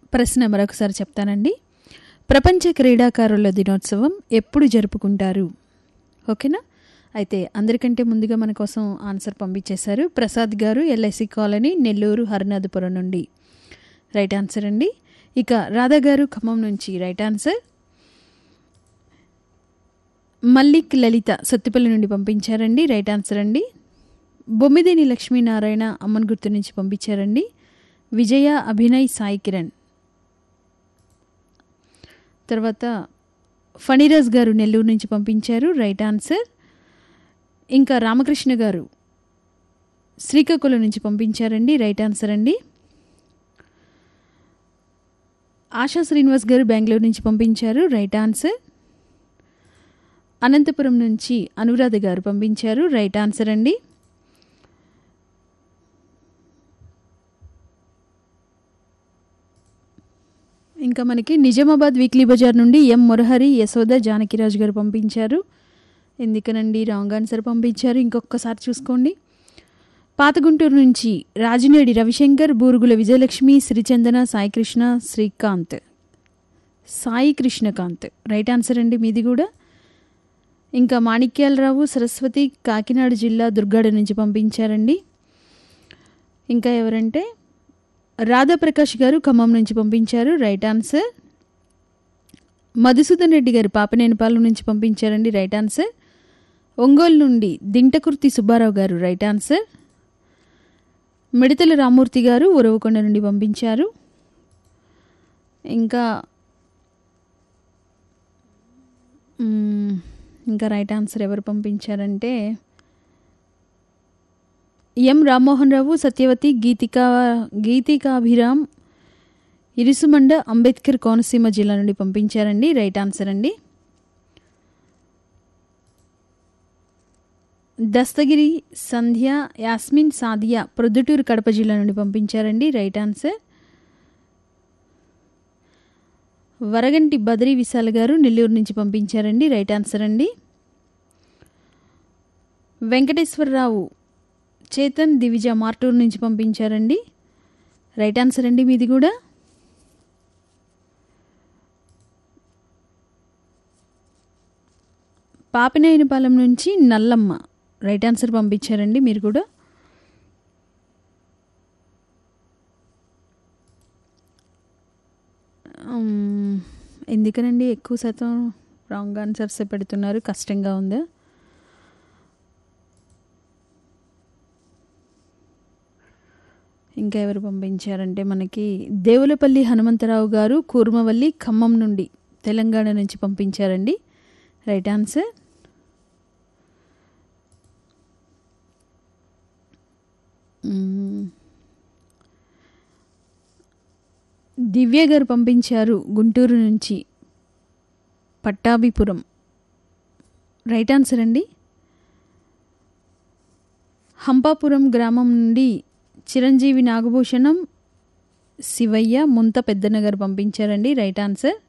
ప్రశ్న మరొకసారి చెప్తానండి. ప్రపంచ క్రీడాకారుల దినోత్సవం ఎప్పుడు జరుపుకుంటారు? ఓకేనా? అయితే అందరికంటే ముందుగా మన కోసం ఆన్సర్ పంపించేశారు ప్రసాద్ గారు, ఎల్ఐసి కాలనీ, నెల్లూరు, హరినాథపురం నుండి. రైట్ ఆన్సర్ అండి. ఇక రాధా గారు ఖమ్మం నుంచి రైట్ ఆన్సర్. మల్లిక్ లలిత సత్తుపల్లి నుండి పంపించారండి. రైట్ ఆన్సర్ అండి. బొమ్మిదేని లక్ష్మీనారాయణ అమ్మన్ గుర్తు నుంచి పంపించారండి. విజయ, అభినయ్, సాయి కిరణ్. తర్వాత ఫణిరాజ్ గారు నెల్లూరు నుంచి పంపించారు. Right answer. ఇంకా రామకృష్ణ గారు శ్రీకాకుళం నుంచి పంపించారండి. రైట్ ఆన్సర్ అండి. ఆశా శ్రీనివాస్ గారు బెంగళూరు నుంచి పంపించారు. Right answer. అనంతపురం నుంచి అనురాధ గారు పంపించారు. రైట్ ఆన్సర్ అండి. ఇంకా మనకి నిజామాబాద్ వీక్లీ బజార్ నుండి ఎం మురహరి, యశోద, జానకిరాజు గారు పంపించారు. ఎందుకనండి రాంగ్ ఆన్సర్ పంపించారు? ఇంకొకసారి చూసుకోండి. పాతగుంటూరు నుంచి రాజినేడి రవిశంకర్, బూరుగుల విజయలక్ష్మి, శ్రీచందన, సాయి కృష్ణకాంత్. రైట్ ఆన్సర్ అండి మీది కూడా. ఇంకా మాణిక్యాలరావు, సరస్వతి, కాకినాడ జిల్లా దుర్గాడ నుంచి పంపించారండి. ఇంకా ఎవరంటే రాధాప్రకాష్ గారు ఖమ్మం నుంచి పంపించారు. Right answer. మధుసూదన్ రెడ్డి గారు పాపనేనిపాలెం నుంచి పంపించారండి. Right answer. ఒంగోలు నుండి దింటకుర్తి సుబ్బారావు గారు. Right answer. మిడతల రామూర్తి గారు ఉరవకొండ నుండి పంపించారు. ఇంకా రైట్ ఆన్సర్ ఎవరు పంపించారంటే ఎం రామ్మోహన్ రావు, సత్యవతి, గీతికాభిరామ్, ఇరుసుమండ, అంబేద్కర్ కోనసీమ జిల్లా నుండి పంపించారండి. రైట్ ఆన్సర్ అండి. దస్తగిరి సంధ్య, యాస్మిన్, సాదియా ప్రొద్దుటూరు కడప జిల్లా నుండి పంపించారండి. Right answer. వరగంటి బదరి విశాల్ గారు నెల్లూరు నుంచి పంపించారండి. రైట్ ఆన్సర్ అండి. వెంకటేశ్వరరావు, చేతన్, దివిజ మార్టూరు నుంచి పంపించారండి. రైట్ ఆన్సర్ అండి మీది కూడా. పాపినేనిపాలెం నుంచి నల్లమ్మ రైట్ ఆన్సర్ పంపించారండి మీరు కూడా. ఎందుకనండి ఎక్కువ శాతం రాంగ్ ఆన్సర్స్ పెడుతున్నారు? కష్టంగా ఉందా? ఇంకా ఎవరు పంపించారంటే మనకి దేవులపల్లి హనుమంతరావు గారు కూర్మవల్లి ఖమ్మం నుండి తెలంగాణ నుంచి పంపించారండి. Right answer. దివ్య గారు పంపించారు గుంటూరు నుంచి పట్టాభిపురం. రైట్ ఆన్సర్ అండి. హంపాపురం గ్రామం నుండి చిరంజీవి నాగభూషణం, శివయ్య, ముంత పెద్దనగర్ పంపించారండి. Right answer.